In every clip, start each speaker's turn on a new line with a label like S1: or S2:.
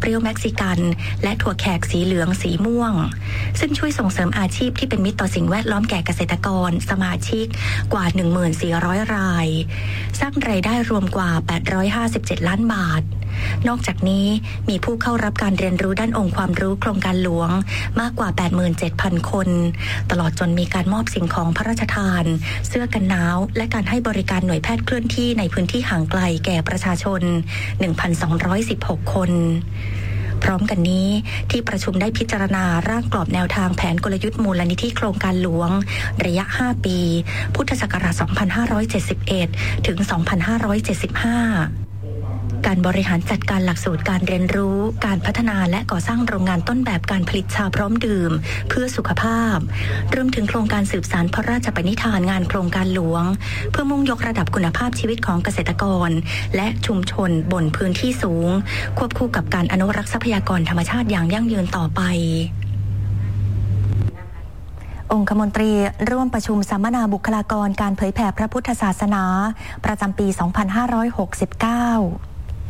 S1: เปรี้ยวเม็กซิกันและถั่วแขกสีเหลืองสีม่วงซึ่งช่วยส่งเสริมอาชีพที่เป็นมิตรต่อสิ่งแวดล้อมแก่เกษตรกรสมาชิกกว่า 14,000 รายสร้างรายได้รวมกว่า857ล้านบาทนอกจากนี้มีผู้เข้ารับการเรียนรู้ด้านองค์ความรู้โครงการหลวงมากกว่า 87,000 คนตลอดจนมีการมอบสิ่งของพระราชทานเสื้อกันหนาวและการให้บริการหน่วยแพทย์เคลื่อนที่ในพื้นที่ห่างไกลแก่ประชาชน 1,216 คนพร้อมกันนี้ที่ประชุมได้พิจารณาร่างกรอบแนวทางแผนกลยุทธ์มูลนิธิโครงการหลวงระยะ 5 ปีพุทธศักราช 2571 ถึง 2575การบริหารจัดการหลักสูตรการเรียนรู้การพัฒนาและก่อสร้างโรงงานต้นแบบการผลิตชาพร้อมดื่มเพื่อสุขภาพรวมถึงโครงการสืบสานพระราชปณิธานงานโครงการหลวงเพื่อมุ่งยกระดับคุณภาพชีวิตของเกษตรกรและชุมชนบนพื้นที่สูงควบคู่กับการอนุรักษ์ทรัพยากรธรรมชาติอย่างยั่งยืนต่อไปองคมนตรีร่วมประชุมสัมมนาบุคลากรการเผยแผ่พระพุทธศาสนาประจำปี 2569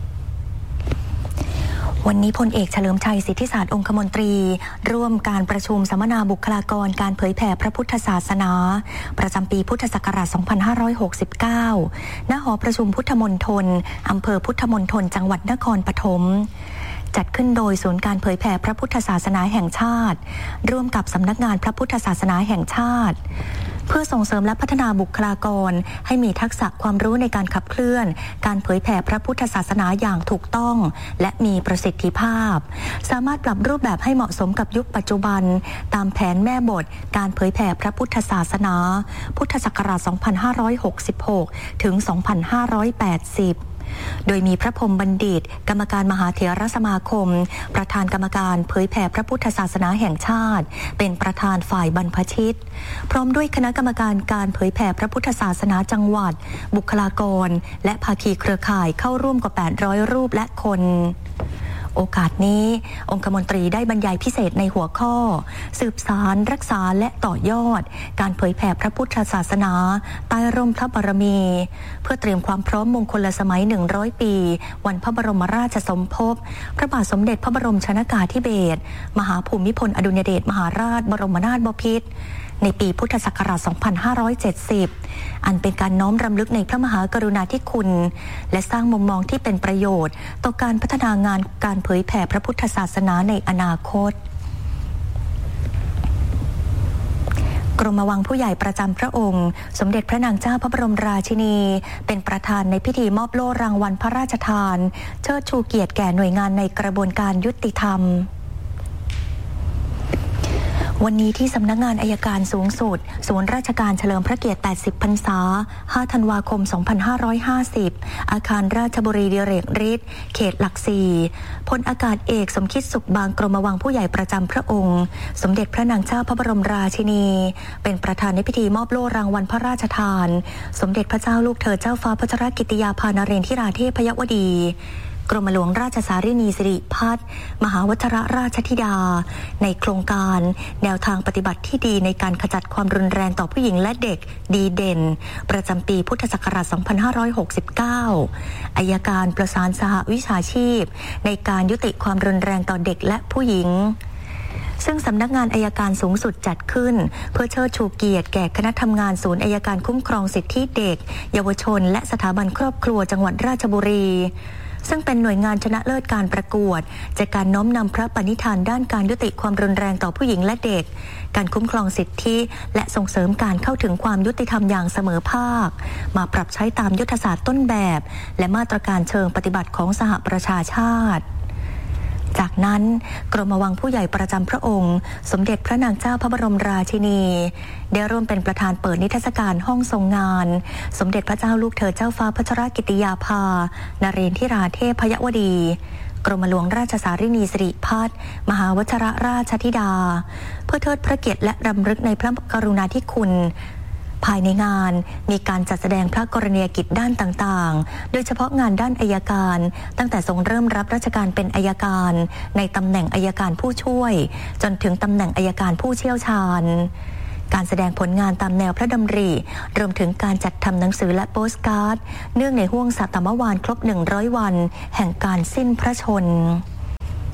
S1: วันนี้พลเอกเฉลิมชัยสิทธิศาสตร์องคมนตรีร่วมการประชุมสัมมนาบุคลากรการเผยแผ่พระพุทธศาสนาประจำปีพุทธศักราช 2569 ณ หอประชุมพุทธมณฑลอำเภอพุทธมณฑลจังหวัดนครปฐมจัดขึ้นโดยศูนย์การเผยแผ่พระพุทธศาสนาแห่งชาติร่วมกับสำนักงานพระพุทธศาสนาแห่งชาติเพื่อส่งเสริมและพัฒนาบุคลากรให้มีทักษะความรู้ในการขับเคลื่อนการเผยแผ่พระพุทธศาสนาอย่างถูกต้องและมีประสิทธิภาพสามารถปรับรูปแบบให้เหมาะสมกับยุคปัจจุบันตามแผนแม่บทการเผยแผ่พระพุทธศาสนาพุทธศักราช 2566 ถึง 2580โดยมีพระพรหมบัณฑิตกรรมการมหาเถรสมาคมประธานกรรมการเผยแผ่พระพุทธศาสนาแห่งชาติเป็นประธานฝ่ายบรรพชิตพร้อมด้วยคณะกรรมการการเผยแผ่พระพุทธศาสนาจังหวัดบุคลากรและภาคีเครือข่ายเข้าร่วมกว่า800รูปและคนโอกาสนี้องคมนตรีได้บรรยายพิเศษในหัวข้อสืบสานรักษาและต่อยอดการเผยแผ่พระพุทธศาสนาใต้ร่มพระบารมีเพื่อเตรียมความพร้อมมงคลสมัย100ปีวันพระบรมราชสมภพพระบาทสมเด็จพระบรมชนกาธิเบศรมหาภูมิพลอดุลยเดชมหาราชบรมนาถบพิตรในปีพุทธศักราช 2570 อันเป็นการน้อมรำลึกในพระมหากรุณาธิคุณและสร้างมุมมองที่เป็นประโยชน์ต่อการพัฒนางานการเผยแผ่พระพุทธศาสนาในอนาคตกรมวังผู้ใหญ่ประจำพระองค์สมเด็จพระนางเจ้าพระบรมราชินีเป็นประธานในพิธีมอบโล่รางวัลพระราชทานเชิดชูเกียรติแก่หน่วยงานในกระบวนการยุติธรรมวันนี้ที่สำนักงานอัยการสูงสุดศูนย์ราชการเฉลิมพระเกียรติ80 พรรษา 5 ธันวาคม 2550 อาคารราชบุรีดิเรกฤทธิ์เขตหลัก 4 พลอากาศเอกสมคิดสุขบางกรมวังผู้ใหญ่ประจำพระองค์สมเด็จพระนางเจ้าพระบรมราชินีเป็นประธานในพิธีมอบโล่รางวัลพระราชทานสมเด็จพระเจ้าลูกเธอเจ้าฟ้าพัชรกิติยาภานเรนทิราเทพพยวดีกรมหลวงราชสารินีสิริพัฒน์มหาวชิรราชธิดาในโครงการแนวทางปฏิบัติที่ดีในการขจัดความรุนแรงต่อผู้หญิงและเด็กดีเด่นประจำปีพุทธศักราช 2569 อัยการประสานสหวิชาชีพในการยุติความรุนแรงต่อเด็กและผู้หญิงซึ่งสำนักงานอัยการสูงสุดจัดขึ้นเพื่อเชิดชูเกียรติแก่คณะทำงานศูนย์อัยการคุ้มครองสิทธิเด็กเยาวชนและสถาบันครอบครัวจังหวัดราชบุรีซึ่งเป็นหน่วยงานชนะเลิศการประกวดจากการน้อมนำพระปณิธานด้านการยุติความรุนแรงต่อผู้หญิงและเด็กการคุ้มครองสิทธิและส่งเสริมการเข้าถึงความยุติธรรมอย่างเสมอภาคมาปรับใช้ตามยุทธศาสตร์ต้นแบบและมาตรการเชิงปฏิบัติของสหประชาชาติจากนั้นกรมวังผู้ใหญ่ประจำพระองค์สมเด็จพระนางเจ้าพระบรมราชินีได้ร่วมเป็นประธานเปิดนิทรรศการห้องทรงงานสมเด็จพระเจ้าลูกเธอเจ้าฟ้าพัชรกิติยาภานเรนทิราเทพพยวดีกรมหลวงราชสารินีสิริพัฒน์มหาวชิรราชธิดาเพื่อเทิดพระเกียรติและรำลึกในพระกรุณาธิคุณภายในงานมีการจัดแสดงพระกรณียกิจด้านต่างๆโดยเฉพาะงานด้านอัยการตั้งแต่ทรงเริ่มรับราชการเป็นอัยการในตำแหน่งอัยการผู้ช่วยจนถึงตำแหน่งอัยการผู้เชี่ยวชาญการแสดงผลงานตามแนวพระดำริรวมถึงการจัดทำหนังสือและโปสการ์ดเนื่องในห้วงสัตมวาลครบ100 วันแห่งการสิ้นพระชนม์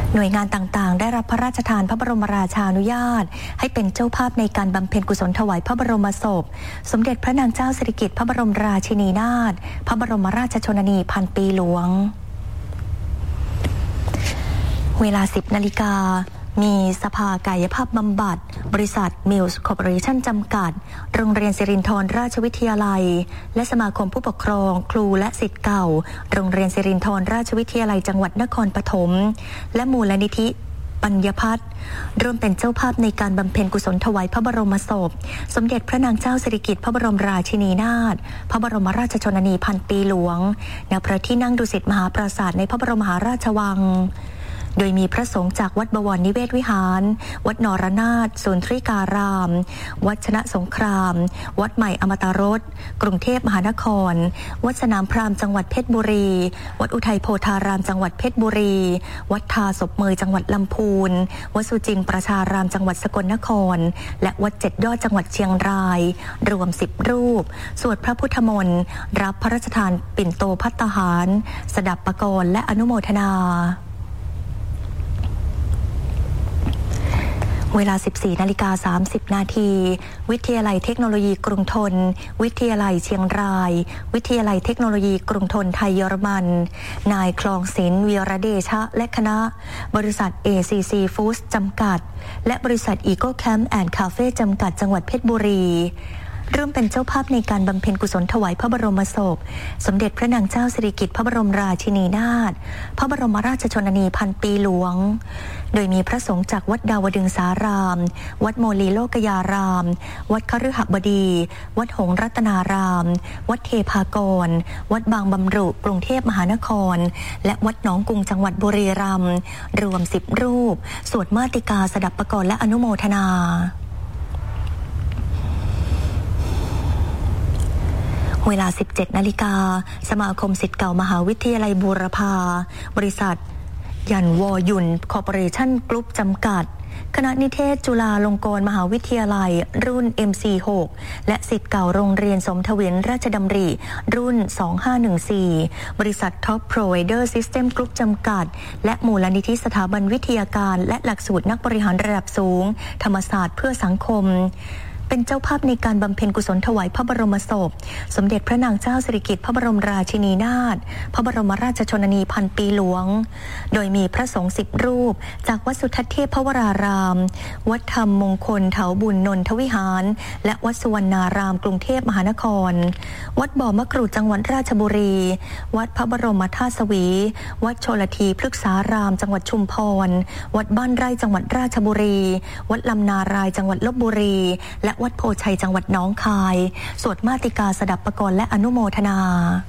S1: หน่วยงานต่างๆได้รับพระราชทานพระบรมราชานุญาตให้เป็นเจ้าภาพในการบำเพ็ญกุศลถวายพระบรมศพสมเด็จพระนางเจ้าสิริกิติ์พระบรมราชินีนาถพระบรมราชชนนีพันปีหลวงเวลา 10 นาฬิกามีสภากายภาพบำบัดบริษัทมิลส์คอร์ปอเรชั่นจำกัดโรงเรียนสิรินธรราชวิทยาลัยและสมาคมผู้ปกครองครูและศิษย์เก่าโรงเรียนสิรินธรราชวิทยาลัยจังหวัดนครปฐมและมูลนิธิปัญญพัฒน์ร่วมเป็นเจ้าภาพในการบำเพ็ญกุศลถวายพระบรมศพสมเด็จพระนางเจ้าสิริกิติ์พระบรมราชินีนาถพระบรมราชชนนีพันปีหลวงณพระที่นั่งดุสิตมหาปราสาทในพระบรมมหาราชวังโดยมีพระสงฆ์จากวัดบวรนิเวศวิหารวัดนรนาถสุนทรีการามวัดชนะสงครามวัดใหม่อมตรสกรุงเทพมหานครวัดสนามพราหมณ์จังหวัดเพชรบุรีวัดอุทัยโพธารามจังหวัดเพชรบุรีวัดทาศพเมยจังหวัดลำพูนวัดสุจินประชารามจังหวัดสกลนครและวัดเจ็ดยอดจังหวัดเชียงรายรวม10 รูปสวดพระพุทธมนต์รับพระราชทานปิ่นโตภัตตาหารสดับปกรณ์และอนุโมทนาเวลา 14:30 นาทีวิทยาลัยเทคโนโลยีกรุงธนวิทยาลัยเชียงรายวิทยาลัยเทคโนโลยีกรุงธนไทยเยอรมันนายคลองศิลป์วีระเดชะและคณะบริษัท ACC Foods จำกัดและบริษัท Eco Camp and Cafe จำกัดจังหวัดเพชรบุรีร่วมเป็นเจ้าภาพในการบำเพ็ญกุศลถวายพระบรมศพสมเด็จพระนางเจ้าสิริกิติ์พระบรมราชินีนาถพระบรมราชชนนีพันปีหลวงโดยมีพระสงฆ์จากวัดดาวดึงสารามวัดโมลีโลกยารามวัดคฤหบดีวัดหงส์รัตนารามวัดเทพากรวัดบางบำรุกรุงเทพมหานครและวัดหนองกรุงจังหวัดบุรีรัมย์รวม10 รูปสวดมาติกาสดับปกรณ์และอนุโมทนาเวลา 17 นาฬิกาสมาคมศิษย์เก่ามหาวิทยาลัยบูรพาบริษัทยันวอยุนคอร์ปอเรชั่นกรุ๊ปจำกัดคณะนิเทศจุฬาลงกรณ์มหาวิทยาลัยรุ่น MC6 และศิษย์เก่าโรงเรียนสมทวินราชดำริรุ่น 2514 บริษัท Top Provider System Group จำกัดและมูลนิธิสถาบันวิทยาการและหลักสูตรนักบริหารระดับสูงธรรมศาสตร์เพื่อสังคมเป็นเจ้าภาพในการบำเพ็ญกุศลถวายพระบรมศพสมเด็จพระนางเจ้าสิริกิติ์พระบรมราชินีนาถพระบรมราชชนนีพันปีหลวงโดยมีพระสงฆ์10 รูปจากวัดสุทัศน์เทพวรารามวัดธรรมมงคลเถาบุญนนทวิหารและวัดสุวรรณารามกรุงเทพมหานครวัดบ่อมะกรูดจังหวัดราชบุรีวัดพระบรมธาตุสวีวัดโชลธีพฤกษารามจังหวัดชุมพรวัดบ้านไร่จังหวัดราชบุรีวัดลำนารายจังหวัดลพบุรีและวัดโพชัยจังหวัดหนองคายสวดมาติกาสดับปกรณ์และอนุโมทนา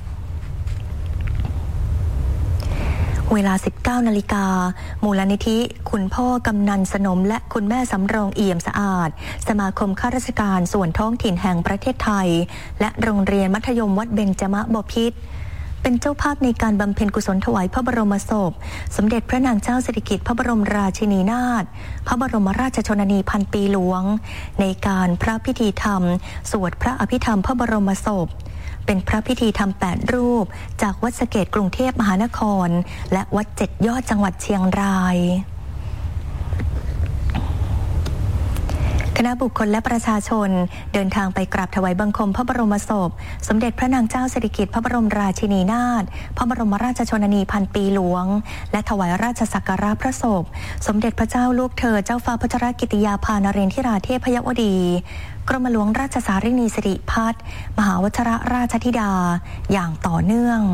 S1: เวลา 19 นาฬิกามูลนิธิคุณพ่อกำนันสนมและคุณแม่สำรองเอี่ยมสะอาดสมาคมข้าราชการส่วนท้องถิ่นแห่งประเทศไทยและโรงเรียนมัธยมวัดเบญจมบพิตรเป็นเจ้าภาพในการบำเพ็ญกุศลถวายพระบรมศพสมเด็จพระนางเจ้าสิริกิติ์พระบรมราชินีนาถพระบรมราชชนนีพันปีหลวงในการพระพิธีธรรมสวดพระอภิธรรมพระบรมศพเป็นพระพิธีธรรม8 รูปจากวัดสะเกษกรุงเทพมหานครและวัดเจ็ดยอดจังหวัดเชียงรายคณะบุคคลและประชาชนเดินทางไปกราบถวายบังคมพระบรมศพสมเด็จพระนางเจ้าสิริกิติ์พระบรมราชินีนาถพระบรมราชชนนีพันปีหลวงและถวายราชสักการะพระศพสมเด็จพระเจ้าลูกเธอเจ้าฟ้าพัชรกิติยาภานเรนทิราเทพยวดีกรมหลวงราชสารินีสิริพัฒน์มหาวชิรราชธิดาอย่างต่อเนื่อง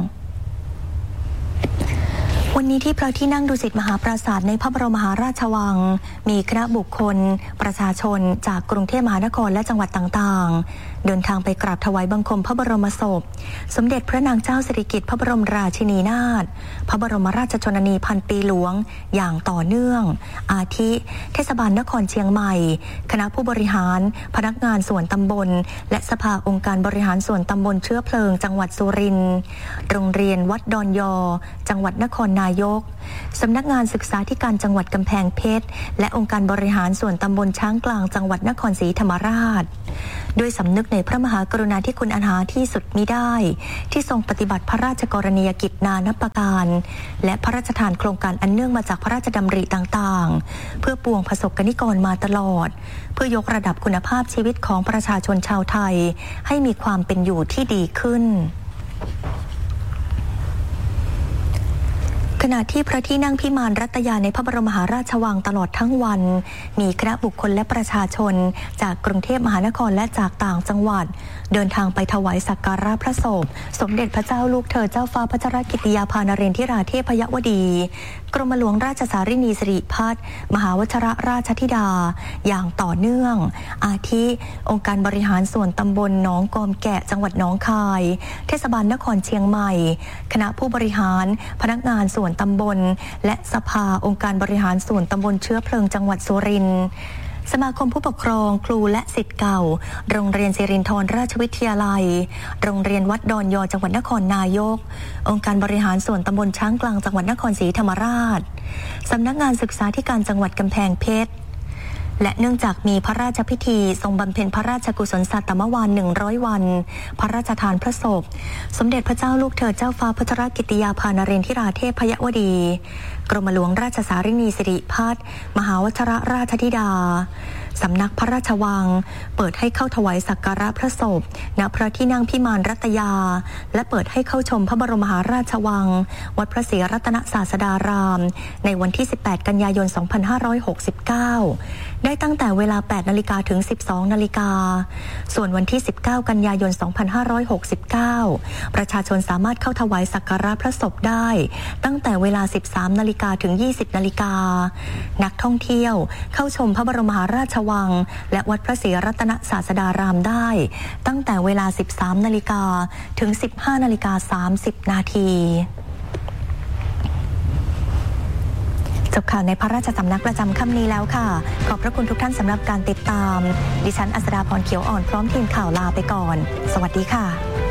S1: วันนี้ที่พระที่นั่งดุสิตมหาปราสาทในพระบรมมหาราชวังมีคณะบุคคลประชาชนจากกรุงเทพมหานครและจังหวัดต่างๆเดินทางไปกราบถวายบังคมพระบรมศพสมเด็จพระนางเจ้าสิริกิติ์พระบรมราชินีนาถพระบรมราชชนนีพันปีหลวงอย่างต่อเนื่องอาทิเทศบาลนครเชียงใหม่คณะผู้บริหารพนักงานส่วนตำบลและสภาองค์การบริหารส่วนตำบลเชื้อเพลิงจังหวัดสุรินทร์โรงเรียนวัดดอนยอจังหวัดนครนายกสำนักงานศึกษาธิการจังหวัดกำแพงเพชรและองค์การบริหารส่วนตำบลช้างกลางจังหวัดนครศรีธรรมราชด้วยสำนึกในพระมหากรุณาธิคุณอันหาที่สุดมิได้ที่ทรงปฏิบัติพระราชกรณียกิจนานับประการและพระราชทานโครงการอันเนื่องมาจากพระราชดำริต่างๆเพื่อปวงประสบกนิกรมาตลอดเพื่อยกระดับคุณภาพชีวิตของประชาชนชาวไทยให้มีความเป็นอยู่ที่ดีขึ้นขณะที่พระที่นั่งพิมานรัตยาในพระบรมมหาราชวังตลอดทั้งวันมีคณะบุคคลและประชาชนจากกรุงเทพมหานครและจากต่างจังหวัดเดินทางไปถวายสักการะพระศพสมเด็จพระเจ้าลูกเธอเจ้าฟ้าพัชรกิติยาภานเรนทิราเทพยวดีกรมหลวงราชสารินีสิริพัฒน์มหาวชิรราชธิดาอย่างต่อเนื่องอาทิองค์การบริหารส่วนตำบลหนองกอมแกะจังหวัดหนองคายเทศบาลนครเชียงใหม่คณะผู้บริหารพนักงานส่วนตำบลและสภาองค์การบริหารส่วนตำบลเชื้อเพลิงจังหวัดสุรินทร์สมาคมผู้ปกครองครูและศิษย์เก่าโรงเรียนสิรินธรราชวิทยาลัยโรงเรียนวัดดอนยอจังหวัดนครนายกองค์การบริหารส่วนตำบลช้างกลางจังหวัดนครศรีธรรมราชสำนักงานศึกษาธิการจังหวัดกำแพงเพชรและเนื่องจากมีพระราชพิธีทรงบำเพ็ญพระราชกุศลสัตมวาล100 วันพระราชทานพระศพสมเด็จพระเจ้าลูกเธอเจ้าฟ้าพัชรกิติยาภานเรนทิราเทพยวดีกรมหลวงราชสารินีสิริพัฒน์มหาวชิรราชธิดาสำนักพระราชวังเปิดให้เข้าถวายสักการะพระศพณพระที่นั่งพิมานรัตยาและเปิดให้เข้าชมพระบรมมหาราชวังวัดพระศรีรัตนศาสดารามในวันที่18 กันยายน 2569ได้ตั้งแต่เวลา 8 นาฬิกาถึง 12 นาฬิกาส่วนวันที่19 กันยายน 2569ประชาชนสามารถเข้าถวายสักการะพระศพได้ตั้งแต่เวลา 13 นาฬิกาถึง 20 นาฬิกานักท่องเที่ยวเข้าชมพระบรมมหาราชวังและวัดพระศรีรัตนศาสดารามได้ตั้งแต่เวลา 13 นาฬิกาถึง 15 นาฬิกา 30 นาทีจบข่าวในพระราชสำนักประจำค่ำนี้แล้วค่ะขอบพระคุณทุกท่านสำหรับการติดตามดิฉันอัศดาพรเขียวอ่อนพร้อมทีมข่าวลาไปก่อนสวัสดีค่ะ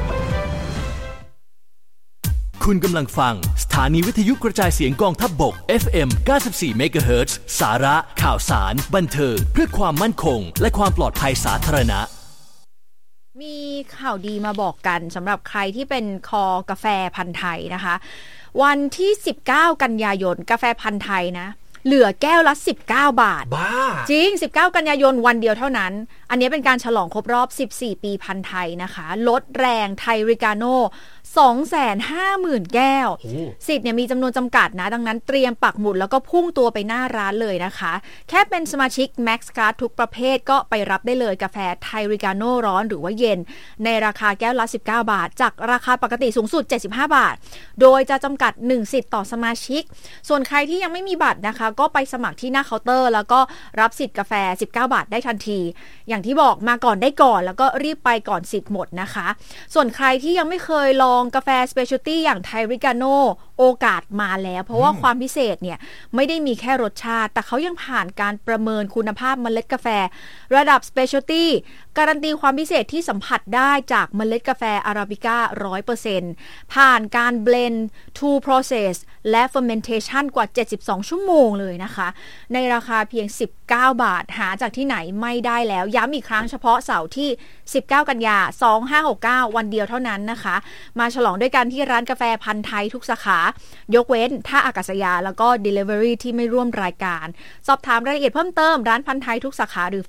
S2: คุณกำลังฟังสถานีวิทยุกระจายเสียงกองทัพบก FM 94 MHz สาระข่าวสารบันเทิงเพื่อความมั่นคงและความปลอดภัยสาธารณะ
S3: มีข่าวดีมาบอกกันสำหรับใครที่เป็นคอกาแฟพันธุ์ไทยนะคะวันที่19 กันยายนกาแฟพันธุ์ไทยนะเหลือแก้วละ19 บาท
S2: บ้า
S3: จริง19 กันยายนวันเดียวเท่านั้นอันนี้เป็นการฉลองครบรอบ14 ปีพันธุ์ไทยนะคะลดแรงไทยริกาโน่ 250,000 แก้วสิทธิ์เนี่ยมีจำนวนจำกัดนะดังนั้นเตรียมปักหมุดแล้วก็พุ่งตัวไปหน้าร้านเลยนะคะแค่เป็นสมาชิก Max Card ทุกประเภทก็ไปรับได้เลยกาแฟไทยริกาโน่ร้อนหรือว่าเย็นในราคาแก้วละ19 บาทจากราคาปกติสูงสุด75 บาทโดยจะจำกัด1สิทธิ์ต่อสมาชิกส่วนใครที่ยังไม่มีบัตรนะคะก็ไปสมัครที่หน้าเคาน์เตอร์แล้วก็รับสิทธิ์กาแฟ19 บาทได้ทันทีอย่างที่บอกมาก่อนได้ก่อนแล้วก็รีบไปก่อนสิทธิ์หมดนะคะส่วนใครที่ยังไม่เคยลองกาแฟสเปเชียลตี้อย่างไทยริกาโน่โอกาสมาแล้วเพราะว่าความพิเศษเนี่ยไม่ได้มีแค่รสชาติแต่เขายังผ่านการประเมินคุณภาพเมล็ดกาแฟระดับสเปเชียลตี้การันตีความพิเศษที่สัมผัสได้จากเมล็ดกาแฟอาราบิก้า 100% ผ่านการเบลนด์ 2 process และ fermentation กว่า72 ชั่วโมงเลยนะคะในราคาเพียง19 บาทหาจากที่ไหนไม่ได้แล้วย้ำอีกครั้งเฉพาะเสาร์ที่19 กันยา 2569 วันเดียวเท่านั้นนะคะมาฉลองด้วยกันที่ร้านกาแฟพันธุ์ไทยทุกสาขายกเว้นท่าอากาศยานแล้วก็ delivery ที่ไม่ร่วมรายการสอบถามรายละเอียดเพิ่มเติมร้านพันธุ์ไทยทุกสาขาหรือ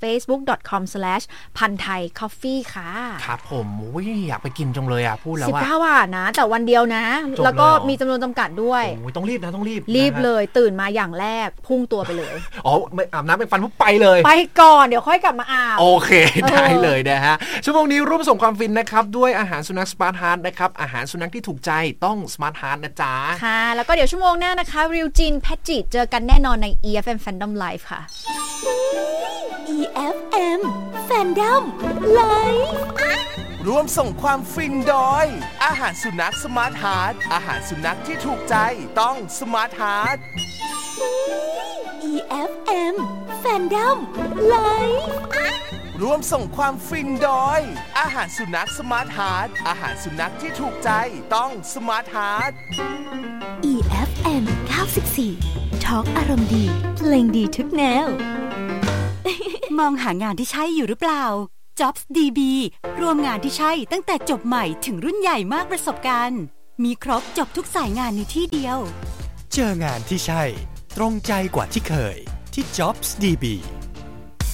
S3: facebook.com/พันธุ์ไทย coffee ค่ะ
S4: ครับผมอยากไปกินจังเลยอ่ะพูดแล้วว่า
S3: 19 บาทนะแต่วันเดียวนะแล้วก็มีจำนวนจำกัดด้วย
S4: ต้องรีบนะต้องรีบ
S3: เลยตื่นมาอย่างแรกพุ่งตัวไปเลย
S4: อ๋อไม่อาบน้ำเป็นฟันปุ๊บไปเลย
S3: ไปก่อนเดี๋ยวค่อยกลับมาอาบ
S4: โอเคได้เลยนะฮะชั่วโมงนี้ร่วมส่งความฟินนะครับด้วยอาหารสุนัขสมาร์ทฮาร์ทนะครับอาหารสุนัขที่ถูกใจต้องสมาร์ทฮาร์ทนะจ๊ะ
S3: ค่ะแล้วก็เดี๋ยวชั่วโมงหน้านะคะริวจินแพทจิเจอกันแน่นอนใน EFM Fandom Live ค่ะ
S5: EFM Fandom Live
S6: ร่วมส่งความฟินโดยอาหารสุนัขสมาร์ทฮาร์ทอาหารสุนัขที่ถูกใจต้องสมาร์ทฮาร์ท
S5: EFM Fandom Live
S6: ร่วมส่งความฟินโดยอาหารสุนัขสมาร์ทฮาร์ทอาหารสุนัขที่ถูกใจต้องสมาร์ทฮาร์ท
S5: EFM FM 94 Talk อารมณ์ดีเพลงดีทุกแนว
S7: มองหางานที่ใช่อยู่หรือเปล่า Jobs DB รวมงานที่ใช่ตั้งแต่จบใหม่ถึงรุ่นใหญ่มากประสบการณ์มีครบจบทุกสายงานในที่เดียว
S8: เจองานที่ใช่ตรงใจกว่าที่เคยที่ Jobs DB